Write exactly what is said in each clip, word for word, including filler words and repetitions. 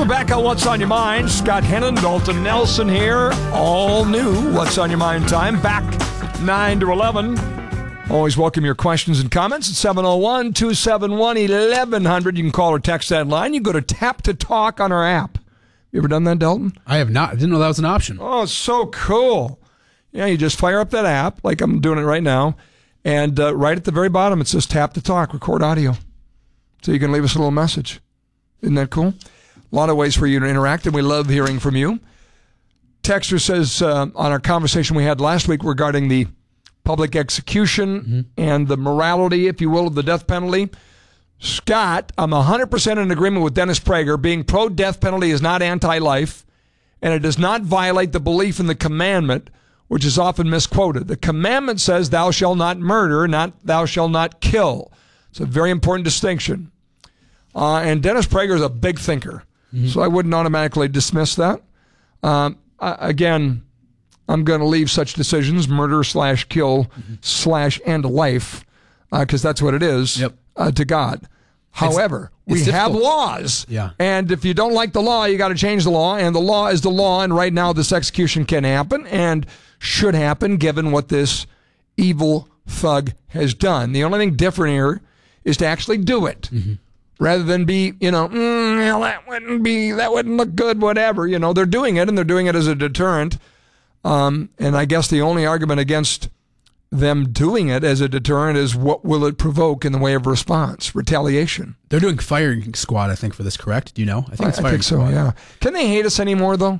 we're back on What's on Your Mind. Scott Hennon, Dalton Nelson here. All new What's on Your Mind time. Back nine to eleven. Always welcome your questions and comments at seven oh one, two seven one, eleven hundred. You can call or text that line. You can go to Tap to Talk on our app. You ever done that, Dalton? I have not. I didn't know that was an option. Oh, so cool. Yeah, you just fire up that app like I'm doing it right now. And uh, right at the very bottom, it says Tap to Talk, record audio. So you can leave us a little message. Isn't that cool? A lot of ways for you to interact, and we love hearing from you. Texter says uh, on our conversation we had last week regarding the public execution mm-hmm. and the morality, if you will, of the death penalty. Scott, I'm one hundred percent in agreement with Dennis Prager. Being pro-death penalty is not anti-life, and it does not violate the belief in the commandment, which is often misquoted. The commandment says, thou shalt not murder, not thou shalt not kill. It's a very important distinction. Uh, and Dennis Prager is a big thinker, mm-hmm. so I wouldn't automatically dismiss that. Um, uh, again, I'm going to leave such decisions, murder slash kill mm-hmm. slash end life, because uh, that's what it is, yep. uh, to God. However, it's, it's we difficult. have laws, yeah. and if you don't like the law, you got to change the law, and the law is the law, and right now this execution can happen and should happen given what this evil thug has done. The only thing different here is to actually do it. Mm-hmm. Rather than be, you know, mm, well, that wouldn't be, that wouldn't look good, whatever. You know, they're doing it, and they're doing it as a deterrent. Um, and I guess the only argument against them doing it as a deterrent is what will it provoke in the way of response, retaliation. They're doing firing squad, I think, for this, correct? Do you know? I think it's firing I think so, squad. yeah. Can they hate us anymore, though?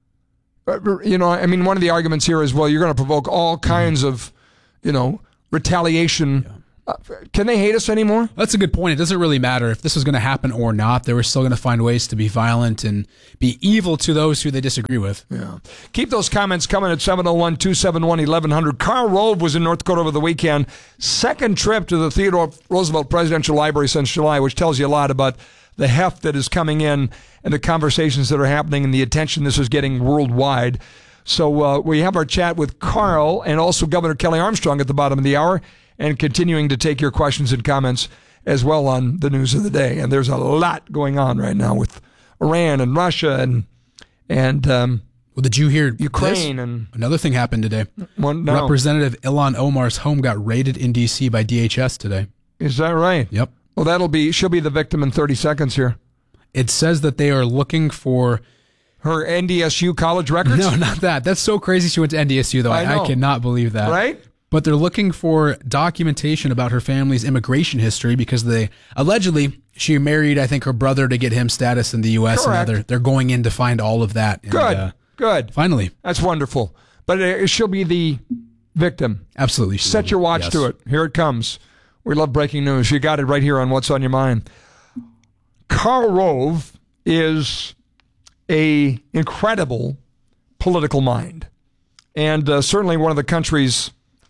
You know, I mean, one of the arguments here is, well, you're going to provoke all kinds mm-hmm. of, you know, retaliation. Yeah. Uh, can they hate us anymore? That's a good point. It doesn't really matter if this was going to happen or not. They were still going to find ways to be violent and be evil to those who they disagree with. Yeah. Keep those comments coming at seven oh one, two seven one, eleven hundred. Karl Rove was in North Dakota over the weekend. Second trip to the Theodore Roosevelt Presidential Library since July, which tells you a lot about the heft that is coming in and the conversations that are happening and the attention this is getting worldwide. So uh, we have our chat with Karl and also Governor Kelly Armstrong at the bottom of the hour, and continuing to take your questions and comments as well on the news of the day. And there's a lot going on right now with Iran and Russia and and um, well, did you hear Ukraine this? And another thing happened today? Well, no. Representative Ilhan Omar's home got raided in D C by D H S today. Is that right? Yep. Well, that'll be she'll be the victim in thirty seconds here. It says that they are looking for her N D S U college records. No, not that. That's so crazy. She went to N D S U though. I, I, I cannot believe that. Right. But they're looking for documentation about her family's immigration history because they allegedly she married, I think, her brother to get him status in the U S. Correct. And they're, they're going in to find all of that. And, good, uh, good. Finally. That's wonderful. But uh, she'll be the victim. Absolutely. Set your watch yes. to it. Here it comes. We love breaking news. You got it right here on What's on Your Mind. Karl Rove is a incredible political mind, and uh, certainly one of the country's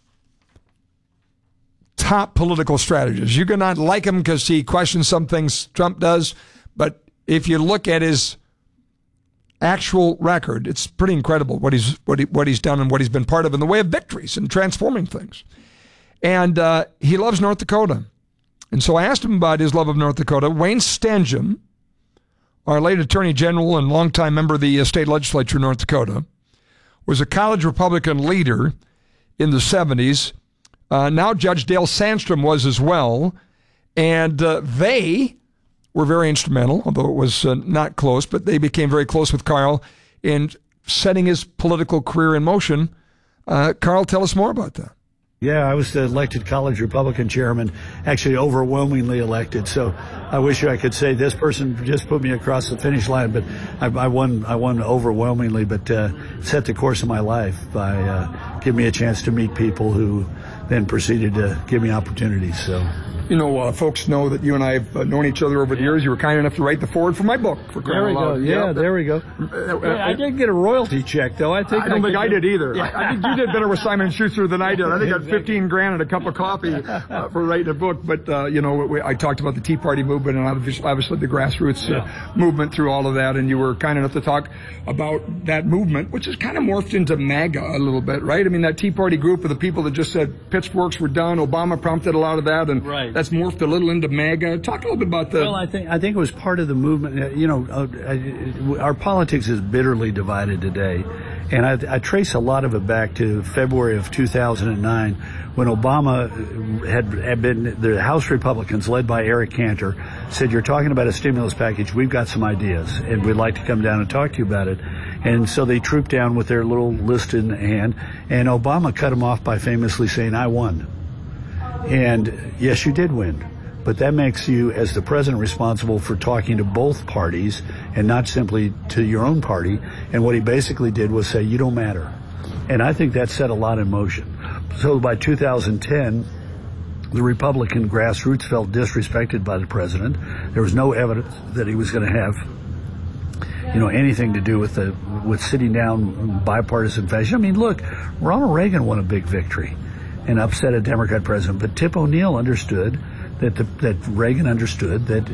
top political strategists. You cannot like him because he questions some things Trump does, but if you look at his actual record, it's pretty incredible what he's what he, what he's done and what he's been part of in the way of victories and transforming things. And uh, he loves North Dakota. And so I asked him about his love of North Dakota. Wayne Stenjum, our late Attorney General and longtime member of the uh, state legislature of North Dakota, was a college Republican leader in the seventies. Uh, now Judge Dale Sandstrom was as well. And uh, they were very instrumental, although it was uh, not close, but they became very close with Karl in setting his political career in motion. Uh, Karl, tell us more about that. Yeah, I was the elected college Republican chairman, actually overwhelmingly elected. So I wish I could say this person just put me across the finish line, but I, I won I won overwhelmingly, but uh, set the course of my life by uh, giving me a chance to meet people who then proceeded to give me opportunities. So. You know, uh, folks know that you and I have uh, known each other over the years. You were kind enough to write the foreword for my book. For there we go. Yeah, yeah, there we go. Uh, yeah, I didn't get a royalty check, though. I think I don't I think I did either. Yeah. I, I think you did better with Simon and Schuster than I did. I think I got fifteen grand and a cup of coffee uh, for writing a book. But uh, you know, we, I talked about the Tea Party movement and obviously, obviously the grassroots uh, yeah. movement through all of that. And you were kind enough to talk about that movement, which has kind of morphed into MAGA a little bit, right? I mean, that Tea Party group of the people that just said pitchforks were done. Obama prompted a lot of that, and right. that that's morphed a little into MAGA. Talk a little bit about the... Well, I think I think it was part of the movement. You know, uh, our politics is bitterly divided today. And I, I trace a lot of it back to February of two thousand nine, when Obama had, had been, the House Republicans, led by Eric Cantor, said, you're talking about a stimulus package, we've got some ideas, and we'd like to come down and talk to you about it. And so they trooped down with their little list in hand, and Obama cut them off by famously saying, I won. And yes, you did win. But that makes you, as the president, responsible for talking to both parties and not simply to your own party. And what he basically did was say, you don't matter. And I think that set a lot in motion. So by two thousand ten, the Republican grassroots felt disrespected by the president. There was no evidence that he was going to have, you know, anything to do with the with sitting down in bipartisan fashion. I mean, look, Ronald Reagan won a big victory and upset a Democrat president. But Tip O'Neill understood that the, that Reagan understood that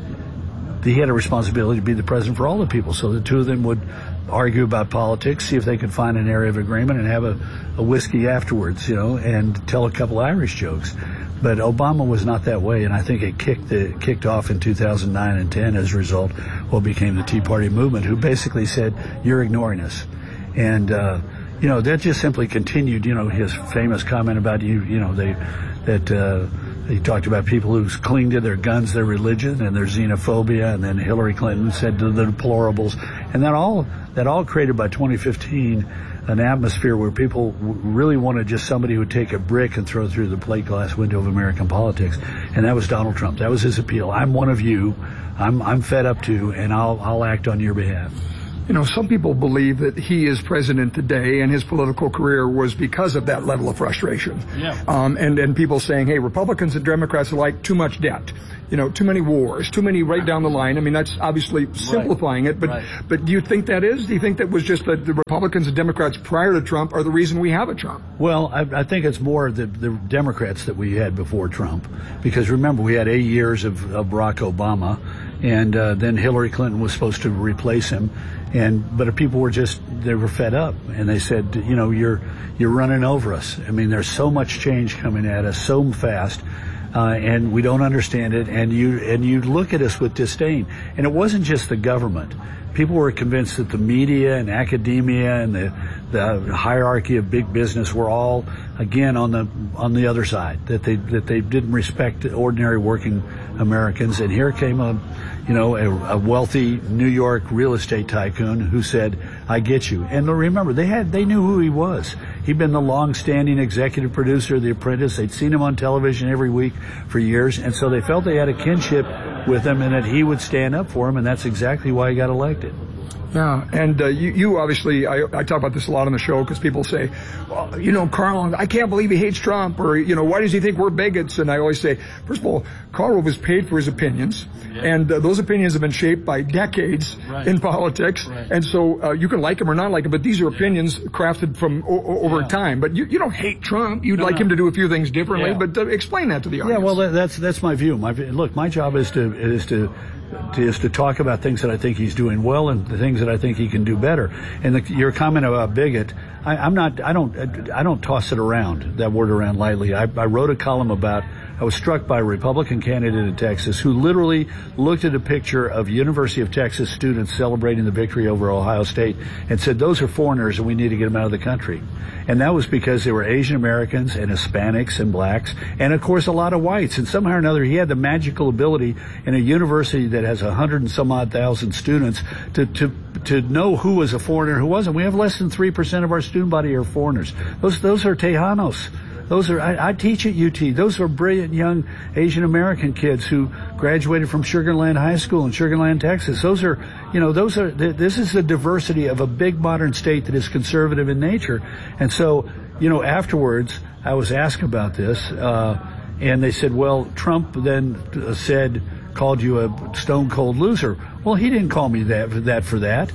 he had a responsibility to be the president for all the people. So the two of them would argue about politics, see if they could find an area of agreement, and have a, a whiskey afterwards, you know, and tell a couple Irish jokes. But Obama was not that way, and I think it kicked the, kicked off in two thousand nine and ten as a result what became the Tea Party movement, who basically said, you're ignoring us. And, uh, you know, that just simply continued, you know, his famous comment about you, you know, they, that, uh, he talked about people who cling to their guns, their religion, and their xenophobia, and then Hillary Clinton said to the deplorables. And that all, that all created by twenty fifteen an atmosphere where people really wanted just somebody who would take a brick and throw through the plate glass window of American politics. And that was Donald Trump. That was his appeal. I'm one of you. I'm, I'm fed up too, and I'll, I'll act on your behalf. You know, some people believe that he is president today and his political career was because of that level of frustration. Yeah. Um, and, and people saying, hey, Republicans and Democrats are like too much debt, you know, too many wars, too many right down the line. I mean, that's obviously simplifying right. it, but, right. but do you think that is? Do you think that was just that the Republicans and Democrats prior to Trump are the reason we have a Trump? Well, I, I think it's more the, the Democrats that we had before Trump, because remember, we had eight years of, of Barack Obama, and uh, then Hillary Clinton was supposed to replace him. And but people were just they were fed up, and they said, you know, you're you're running over us. I mean, there's so much change coming at us so fast, uh, and we don't understand it. And you and you look at us with disdain. And it wasn't just the government. People were convinced that the media and academia and the the hierarchy of big business were all again on the on the other side. That they that they didn't respect ordinary working Americans. And here came a you know, a, a wealthy New York real estate tycoon who said, I get you. And remember, they had, they knew who he was. He'd been the long-standing executive producer of The Apprentice. They'd seen him on television every week for years. And so they felt they had a kinship with him and that he would stand up for him. And that's exactly why he got elected. Yeah, and uh, you, you obviously, I, I talk about this a lot on the show because people say, well, you know, Carl, I can't believe he hates Trump, or, you know, why does he think we're bigots? And I always say, first of all, Carl was paid for his opinions, yeah. and uh, those opinions have been shaped by decades right. in politics, right. and so uh, you can like him or not like him, but these are opinions crafted from o- over yeah. time. But you, you don't hate Trump. You'd no, like no. him to do a few things differently, yeah. but uh, explain that to the audience. Yeah, well, that's that's my view. My look, my job is to is to. is to talk about things that I think he's doing well and the things that I think he can do better. And the, your comment about bigot, I, I'm not, I don't, I don't toss it around, that word around lightly. I, I wrote a column about, I was struck by a Republican candidate in Texas who literally looked at a picture of University of Texas students celebrating the victory over Ohio State and said, those are foreigners and we need to get them out of the country. And that was because they were Asian Americans and Hispanics and blacks and, of course, a lot of whites. And somehow or another, he had the magical ability in a university that has a hundred and some odd thousand students to, to, to know who was a foreigner and who wasn't. We have less than three percent of our student body are foreigners. Those, those are Tejanos. Those are, I, I teach at U T. Those are brilliant young Asian American kids who graduated from Sugar Land High School in Sugar Land, Texas. Those are, you know, those are, this is the diversity of a big modern state that is conservative in nature. And so, you know, afterwards, I was asked about this, uh, and they said, well, Trump then said, called you a stone cold loser. Well, he didn't call me that for that. For that.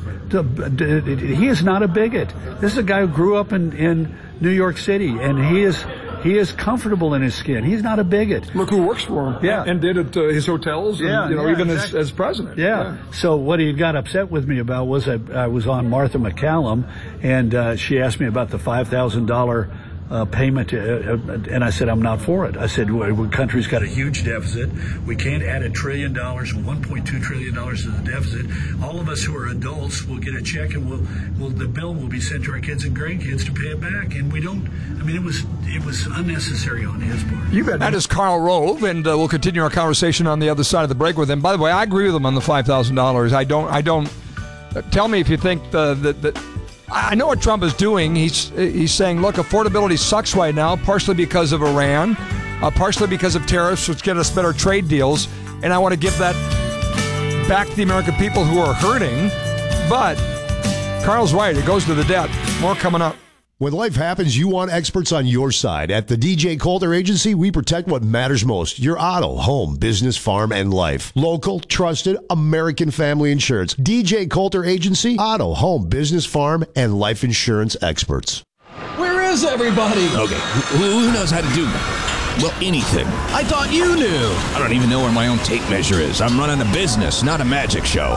He is not a bigot. This is a guy who grew up in, in New York City, and he is he is comfortable in his skin. He's not a bigot. Look who works for him. Yeah. And did at uh, his hotels, and, yeah, you know, yeah, even exactly. as, as president. Yeah. yeah. So what he got upset with me about was I, I was on Martha McCallum, and uh, she asked me about the five thousand dollars uh, payment, uh, and I said, I'm not for it. I said, well, the country's got a huge deficit. We can't add a trillion dollars, one point two trillion dollars to the deficit. All of us who are adults will get a check, and we'll, we'll, the bill will be sent to our kids and grandkids to pay it back. And we don't, I mean, it was it was unnecessary on his part. You bet. That is Karl Rove, and uh, we'll continue our conversation on the other side of the break with him. By the way, I agree with him on the five thousand dollars. I don't, I don't, uh, tell me if you think the, the, the I know what Trump is doing. He's he's saying, look, affordability sucks right now, partially because of Iran, uh, partially because of tariffs, which get us better trade deals. And I want to give that back to the American people who are hurting. But Karl's right. It goes to the debt. More coming up. When life happens, you want experts on your side. At the D J Coulter Agency, we protect what matters most. Your auto, home, business, farm, and life. Local, trusted, American family insurance. D J Coulter Agency, auto, home, business, farm, and life insurance experts. Where is everybody? Okay, who, who knows how to do that? Well, anything. I thought you knew. I don't even know where my own tape measure is. I'm running a business, not a magic show.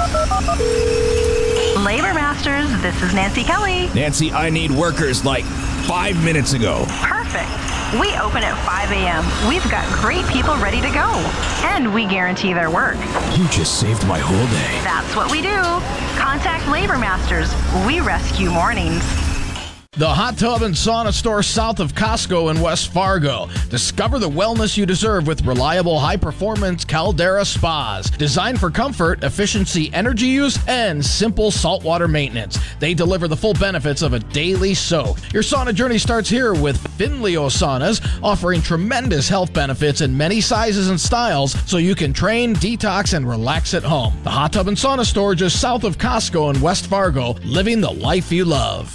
Labor Masters, this is Nancy Kelly. Nancy, I need workers like five minutes ago. Perfect. We open at five a.m. We've got great people ready to go. And we guarantee their work. You just saved my whole day. That's what we do. Contact Labor Masters. We rescue mornings. The Hot Tub and Sauna Store south of Costco in West Fargo. Discover the wellness you deserve with reliable, high-performance Caldera spas. Designed for comfort, efficiency, energy use, and simple saltwater maintenance. They deliver the full benefits of a daily soak. Your sauna journey starts here with Finleo Saunas, offering tremendous health benefits in many sizes and styles so you can train, detox, and relax at home. The Hot Tub and Sauna Store just south of Costco in West Fargo, living the life you love.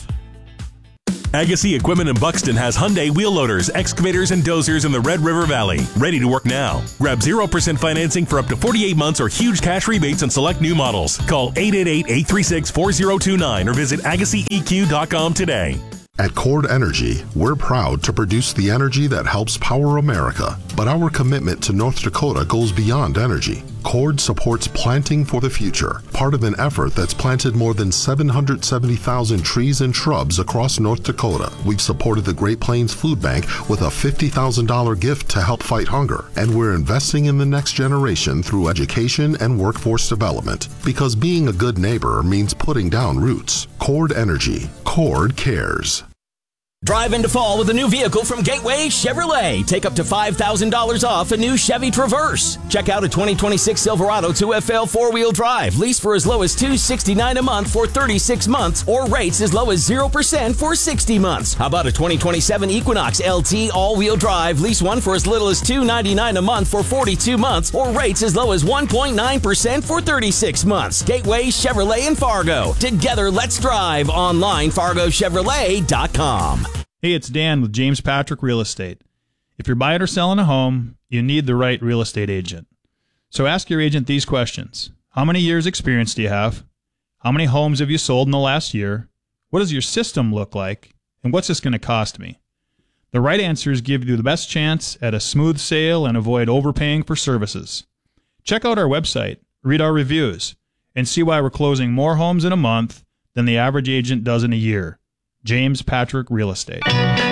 Agassi Equipment in Buxton has Hyundai wheel loaders, excavators, and dozers in the Red River Valley. Ready to work now. Grab zero percent financing for up to forty-eight months or huge cash rebates on select new models. Call eight eight eight, eight three six, four zero two nine or visit agassi e q dot com today. At Cord Energy, we're proud to produce the energy that helps power America. But our commitment to North Dakota goes beyond energy. Cord supports planting for the future, part of an effort that's planted more than seven hundred seventy thousand trees and shrubs across North Dakota. We've supported the Great Plains Food Bank with a fifty thousand dollars gift to help fight hunger. And we're investing in the next generation through education and workforce development. Because being a good neighbor means putting down roots. Cord Energy. Cord cares. Drive into fall with a new vehicle from Gateway Chevrolet. Take up to five thousand dollars off a new Chevy Traverse. Check out a twenty twenty-six Silverado two F L four-wheel drive. Lease for as low as two hundred sixty-nine dollars a month for thirty-six months or rates as low as zero percent for sixty months. How about a twenty twenty-seven Equinox L T all-wheel drive? Lease one for as little as two hundred ninety-nine dollars a month for forty-two months or rates as low as one point nine percent for thirty-six months. Gateway Chevrolet in Fargo. Together, let's drive. Online, fargo chevrolet dot com. Hey, it's Dan with James Patrick Real Estate. If you're buying or selling a home, you need the right real estate agent. So ask your agent these questions. How many years experience do you have? How many homes have you sold in the last year? What does your system look like? And what's this going to cost me? The right answers give you the best chance at a smooth sale and avoid overpaying for services. Check out our website, read our reviews, and see why we're closing more homes in a month than the average agent does in a year. James Patrick Real Estate.